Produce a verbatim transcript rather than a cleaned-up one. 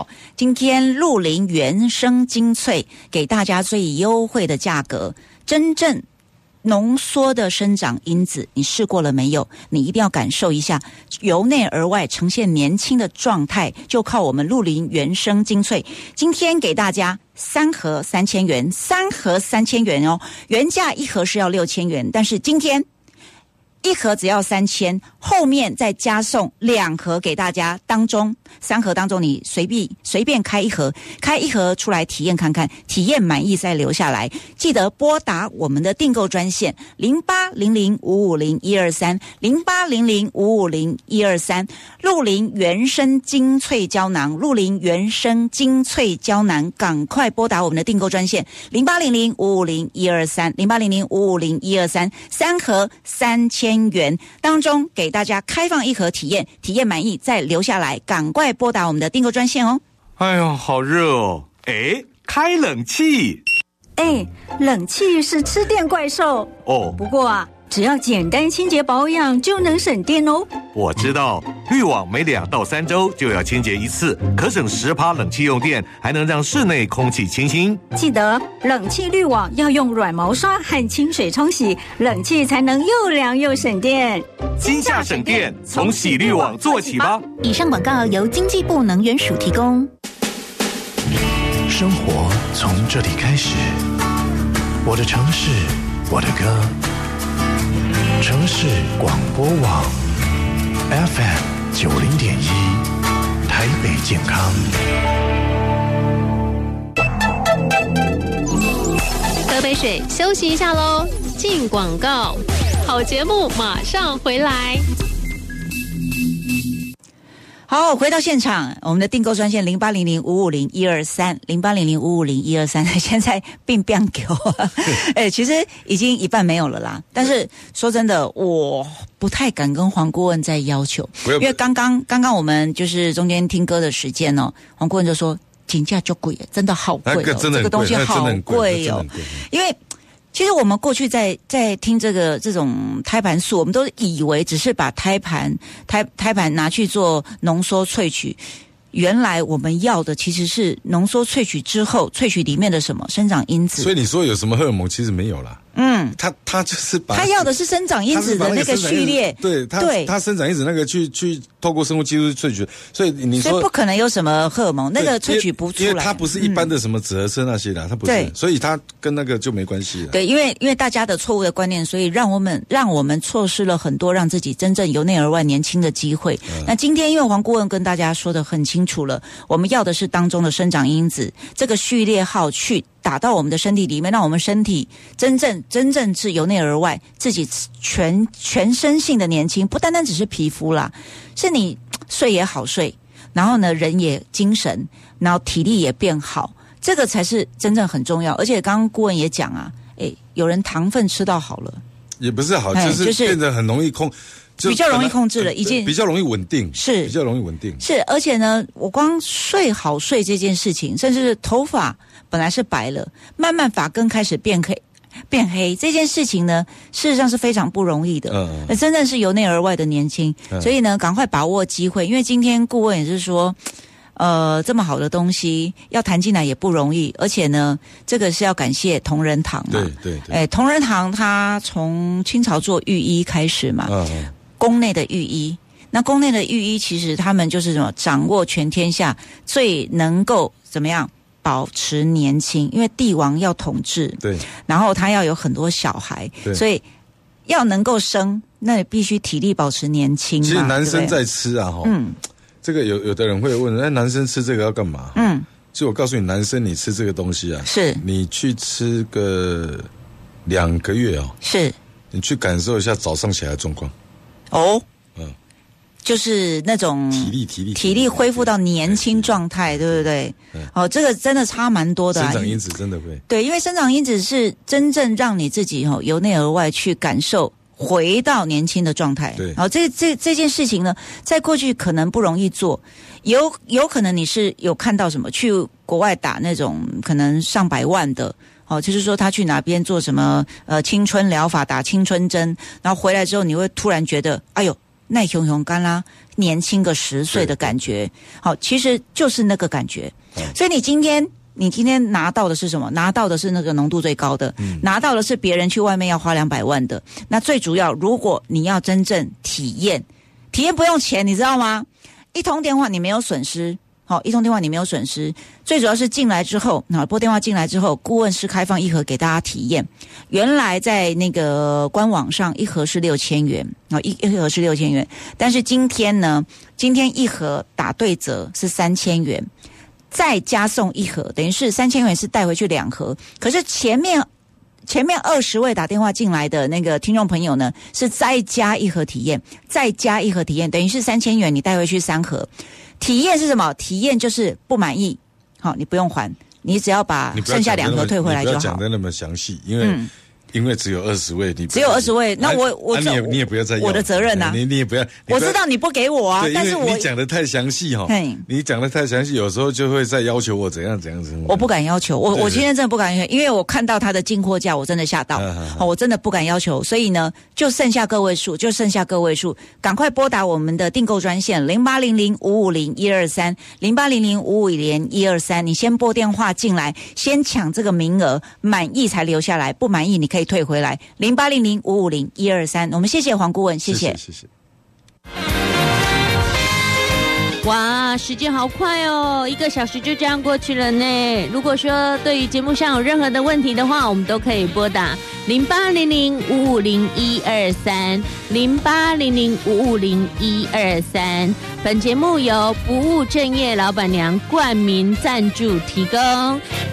今天陆林原生精粹给大家最优惠的价格，真正浓缩的生长因子，你试过了没有？你一定要感受一下，由内而外呈现年轻的状态，就靠我们陆林原生精粹。今天给大家三盒三千元，三盒三千元哦，原价一盒是要六千元，但是今天一盒只要三千，后面再加送两盒给大家，当中三盒当中你随便随便开一盒，开一盒出来体验看看，体验满意再留下来。记得拨打我们的订购专线零八零零五五零一二三零八零零五五零一二三，陆林原生精粹胶囊，陆林原生精粹胶囊，赶快拨打我们的订购专线零八零零五五零一二三零八零零五五零一二三，三盒三千元当中给大家开放一盒体验，体验满意再留下来，赶快拨打我们的订购专线哦。 哎呦，好热哦！哎，开冷气。 哎，冷气是吃电怪兽哦。 不过啊，只要简单清洁保养就能省电哦。 我知道，滤网每两到三周就要清洁一次，可省十趴冷气用电，还能让室内空气清新。 记得冷气滤网要用软毛刷和清水冲洗，冷气才能又凉又省电。 今夏省电，从洗滤网做起吧。 以上广告由经济部能源署提供。 生活从这里开始，我的城市，我的歌。城市广播网 F M 九零点一，台北健康。 喝杯水，休息一下喽。进广告，好节目马上回来。 好，回到现场，我们的订购专线零八零零五五零一二三零八零零五五零一二三，现在并不给我，哎，其实已经一半没有了啦。但是说真的，我不太敢跟黄顾问再要求，因为刚刚刚刚我们就是中间听歌的时间哦，黄顾问就说金价就贵，真的好贵哦， 那个真的很贵， 这个东西好贵哦，因为。其实我们过去在在听这个这种胎盘素，我们都以为只是把胎盘胎胎盘拿去做浓缩萃取，原来我们要的其实是浓缩萃取之后萃取里面的什么生长因子。 所以你说有什么荷尔蒙，其实没有啦。嗯，他他就是把他要的是生长因子的那个序列， 对，他对他生长因子那个去去透过生物技术萃取，所以你说所以不可能有什么荷尔蒙，那个萃取不出来， 因为它不是一般的什么脂合那些的，它不是，所以它跟那个就没关系了。 对，因为因为大家的错误的观念，所以让我们让我们错失了很多让自己真正由内而外年轻的机会。嗯、那今天因为黄顾问跟大家说的很清楚了，我们要的是当中的生长因子这个序列号去打到我们的身体里面，让我们身体真正真正是由内而外自己全全身性的年轻，不单单只是皮肤啦，是你睡也好睡，然后呢人也精神，然后体力也变好，这个才是真正很重要。而且刚刚顾问也讲啊，诶，有人糖分吃到好了， 也不是好，就是变得很容易控。 比较容易控制了，已经比较容易稳定， 是比较容易稳定， 是。而且呢，我光睡好睡这件事情，甚至是头发本来是白了，慢慢发根开始变黑，变黑这件事情呢，事实上是非常不容易的。嗯，那真正是由内而外的年轻，嗯、所以呢，赶快把握机会，因为今天顾问也是说。呃，这么好的东西要谈进来也不容易，而且呢，这个是要感谢同仁堂嘛。 对对对。 哎，同仁堂它从清朝做御医开始嘛，嗯嗯宫内的御医，那宫内的御医其实他们就是什么，掌握全天下最能够怎么样保持年轻，因为帝王要统治， 对， 然后他要有很多小孩，所以要能够生，那你必须体力保持年轻嘛。 其实男生在吃啊，哈，嗯。这个有有的人会问，哎，男生吃这个要干嘛？嗯，就我告诉你，男生你吃这个东西啊， 是你去吃个两个月哦，是你去感受一下早上起来的状况。 哦，嗯，就是那种体力体力体力恢复到年轻状态，对不对？哦，这个真的差蛮多的、啊。 生长因子真的会对，因为生长因子是真正让你自己哦由内而外去感受。回到年轻的状态，对，然后这这这件事情呢，在过去可能不容易做，有有可能你是有看到什么去国外打那种可能上百万的，哦，就是说他去哪边做什么呃青春疗法，打青春针，然后回来之后你会突然觉得，哎呦， 耐熊熊干啦，年轻个十岁的感觉。好，其实就是那个感觉。所以你今天。你今天拿到的是什么？拿到的是那个浓度最高的，嗯、拿到的是别人去外面要花两百万的。那最主要，如果你要真正体验，体验不用钱，你知道吗？一通电话你没有损失，好，一通电话你没有损失。最主要是进来之后，那拨电话进来之后，顾问师开放一盒给大家体验。原来在那个官网上一盒是六千元，啊，一一盒是六千元，但是今天呢，今天一盒打对折是三千元。再加送一盒，等于是三千元是带回去两盒。可是前面前面二十位打电话进来的那个听众朋友呢，是再加一盒体验，再加一盒体验，等于是三千元你带回去三盒。体验是什么？体验就是不满意，好，你不用还，你只要把剩下两盒退回来就好。 你不要讲的那么详细，因为。嗯因为只有二十位，你只有二十位，那我我、 啊、你也你也不要再要我的责任啊， 你你也不要， 我知道你不给我啊，但是我你讲的太详细哈，你讲的太详细，有时候就会再要求我怎样怎样怎样。 我不敢要求，我我今天真的不敢要求，因为我看到他的进货价，我真的吓到，好，我真的不敢要求，所以呢，就剩下个位数，就剩下个位数，赶快拨打我们的订购专线零八零零五五零一二三零八零零五五零一二三，你先拨电话进来，先抢这个名额，满意才留下来，不满意你可以退回来。零八零零五五零一二三，我们谢谢黄顾问，谢谢， 谢谢。 哇，时间好快哦，一个小时就这样过去了呢。如果说对于节目上有任何的问题的话，我们都可以拨打零八零零五五零一二三零八零零五五零一二三。本节目由不务正业老板娘冠名赞助提供。